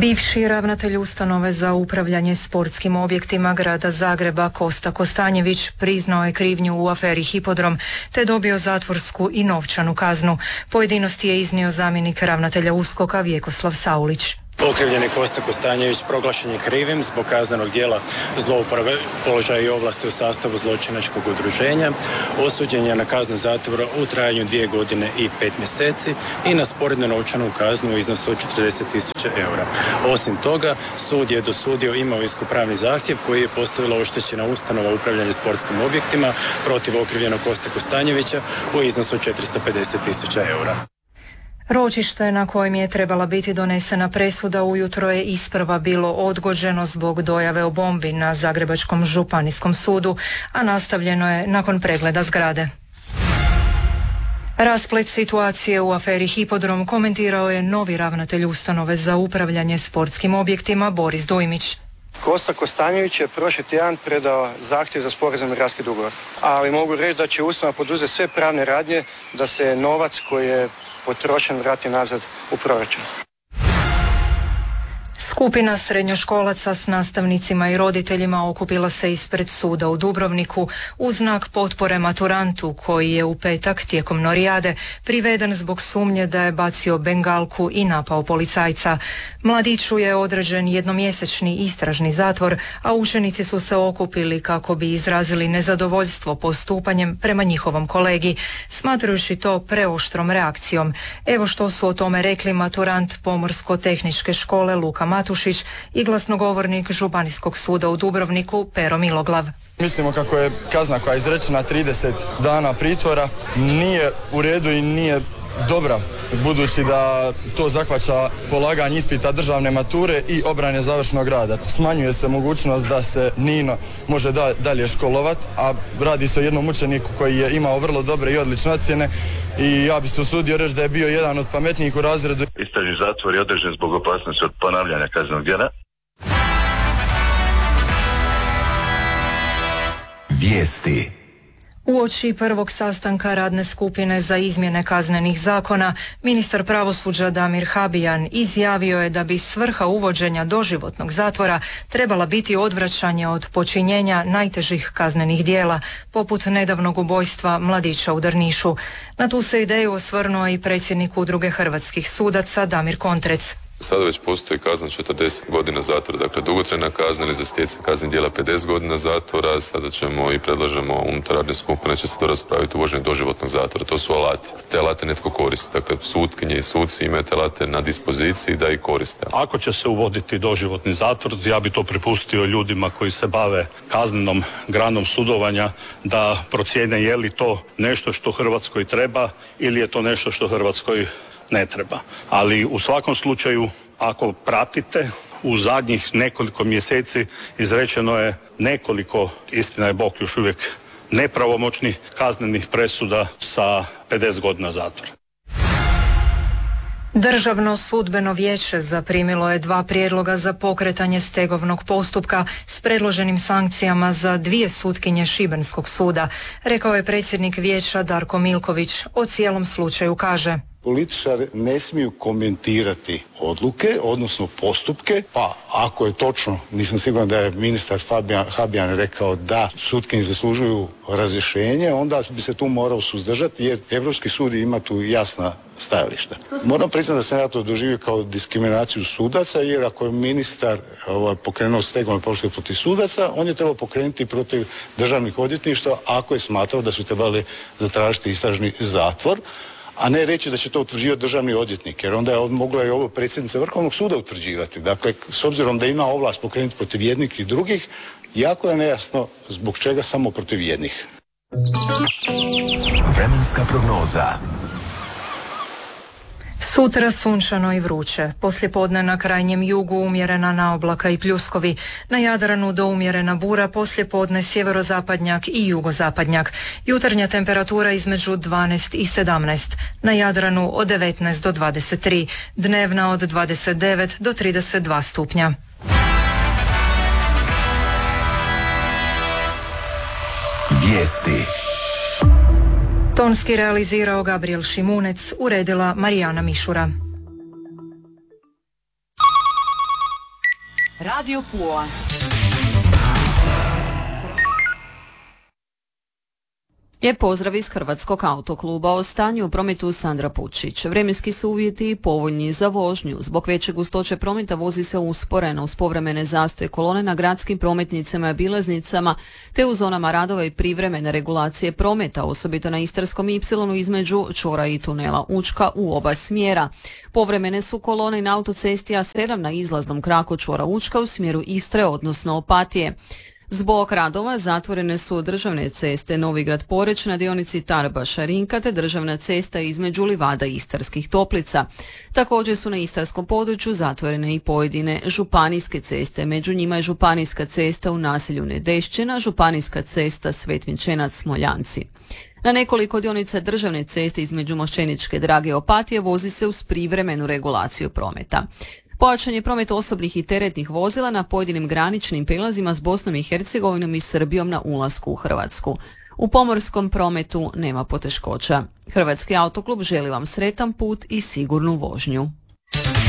Bivši ravnatelj ustanove za upravljanje sportskim objektima grada Zagreba Kosta Kostanjević priznao je krivnju u aferi Hipodrom te dobio zatvorsku i novčanu kaznu. Pojedinosti je iznio zamjenik ravnatelja USKOK-a Vjekoslav Saulić. Okrivljeni Kosta Kostanjević proglašen je krivim zbog kaznenog djela zlouporabe položaja i ovlasti u sastavu zločinačkog udruženja. Osuđen je na kaznu zatvora u trajanju 2 godine i 5 mjeseci i na sporednu novčanu kaznu u iznosu od 40.000 eura. Osim toga, sud je dosudio imovinsko-pravni zahtjev koji je postavila oštećena ustanova upravljanja sportskim objektima protiv okrivljenog Koste Kostanjevića u iznosu od 450.000 eura. Ročište na kojem je trebala biti donesena presuda ujutro je isprva bilo odgođeno zbog dojave o bombi na Zagrebačkom županijskom sudu, a nastavljeno je nakon pregleda zgrade. Rasplet situacije u aferi Hipodrom komentirao je novi ravnatelj ustanove za upravljanje sportskim objektima Boris Dujmić. Kosta Kostanjević je prošli tjedan predao zahtjev za sporazumni raskid ugovora. Ali mogu reći da će ustanova poduzeti sve pravne radnje da se novac koji je potrošen vrati nazad u proračun. Skupina srednjoškolaca s nastavnicima i roditeljima okupila se ispred suda u Dubrovniku u znak potpore maturantu koji je u petak tijekom norijade priveden zbog sumnje da je bacio bengalku i napao policajca. Mladiću je određen jednomjesečni istražni zatvor, a učenici su se okupili kako bi izrazili nezadovoljstvo postupanjem prema njihovom kolegi, smatrajući to preoštrom reakcijom. Evo što su o tome rekli maturant Pomorsko-tehničke škole Luka Matušić i glasnogovornik Županijskog suda u Dubrovniku Pero Miloglav. Mislimo kako je kazna koja je izrečena 30 dana pritvora nije u redu i nije dobra, budući da to zahvaća polaganje ispita državne mature i obrane završnog rada. Smanjuje se mogućnost da se Nino može dalje školovat, a radi se o jednom učeniku koji je imao vrlo dobre i odlične ocjene i ja bi se usudio reći da je bio jedan od pametnijih u razredu. Istražni zatvor je određen zbog opasnosti od ponavljanja kaznenog djela. Vijesti. Uoči prvog sastanka radne skupine za izmjene kaznenih zakona, ministar pravosuđa Damir Habijan izjavio je da bi svrha uvođenja doživotnog zatvora trebala biti odvraćanje od počinjenja najtežih kaznenih djela, poput nedavnog ubojstva mladića u Drnišu. Na tu se ideju osvrnuo i predsjednik Udruge hrvatskih sudaca Damir Kontrec. Sada već postoji kazna 40 godina zatvora, dakle dugotrajna kazna ili za stjecanje kaznenih djela 50 godina zatvora. Sada ćemo i predlažemo unutar radne skupine će se to raspraviti uvođenje doživotnog zatvora. To su alati. Te alate netko koristi. Dakle, sutkinje i suci imaju te alate na dispoziciji da ih koriste. Ako će se uvoditi doživotni zatvor, ja bi to prepustio ljudima koji se bave kaznenom granom sudovanja da procijene je li to nešto što Hrvatskoj treba ili je to nešto što Hrvatskoj ne treba. Ali u svakom slučaju, ako pratite, u zadnjih nekoliko mjeseci izrečeno je nekoliko, istina je Bog, još uvijek nepravomoćnih kaznenih presuda sa 50 godina zatvora. Državno sudbeno vijeće zaprimilo je 2 prijedloga za pokretanje stegovnog postupka s predloženim sankcijama za 2 sutkinje Šibenskog suda, rekao je predsjednik vijeća Darko Milković. O cijelom slučaju kaže: Političari ne smiju komentirati odluke, odnosno postupke, pa ako je točno, nisam siguran da je ministar Habijan rekao da sutkinje zaslužuju razrješenje, onda bi se tu morao suzdržati jer Europski sud ima tu jasna stajališta. Moram priznati da sam ja to doživio kao diskriminaciju sudaca, jer ako je ministar pokrenuo stegovni postupak protiv sudaca, on je trebao pokrenuti protiv državnih odvjetništva ako je smatrao da su trebali zatražiti istražni zatvor, a ne reći da će to utvrđivati državni odvjetnik, jer onda je mogla i ovo predsjednica Vrhovnog suda utvrđivati. Dakle, s obzirom da ima ovlast pokrenuti protiv jednih i drugih, jako je nejasno zbog čega samo protiv jednih. Vremenska prognoza. Sutra sunčano i vruće. Poslijepodne na krajnjem jugu umjerena naoblaka i pljuskovi. Na Jadranu do umjerena bura, poslijepodne sjeverozapadnjak i jugozapadnjak. Jutarnja temperatura između 12 i 17. Na Jadranu od 19 do 23. Dnevna od 29 do 32 stupnja. Vijesti. Tonski realizirao Gabriel Šimunec, uredila Marijana Mišura. Radio Pula. Je pozdrav iz Hrvatskog autokluba. O stanju u prometu Sandra Pučić. Vremenski su uvjeti povoljni za vožnju. Zbog veće gustoće prometa vozi se usporeno uz povremene zastoje kolone na gradskim prometnicama i obilaznicama te u zonama radova i privremene regulacije prometa, osobito na Istarskom Y između čvora i tunela Učka u oba smjera. Povremene su kolone i na autocesti A7 na izlaznom kraku čvora Učka u smjeru Istre, odnosno Opatije. Zbog radova zatvorene su državne ceste Novigrad Poreć na dionici Tarba-Šarinka te državna cesta između Livada i Istarskih Toplica. Također su na istarskom području zatvorene i pojedine županijske ceste, među njima je županijska cesta u naselju Nedešćina, županijska cesta Svetvinčenac-Smoljanci. Na nekoliko dionica državne ceste između Mošćeničke Drage i Opatije vozi se uz privremenu regulaciju prometa. Pojačan je promet osobnih i teretnih vozila na pojedinim graničnim prilazima s Bosnom i Hercegovinom i Srbijom na ulasku u Hrvatsku. U pomorskom prometu nema poteškoća. Hrvatski autoklub želi vam sretan put i sigurnu vožnju.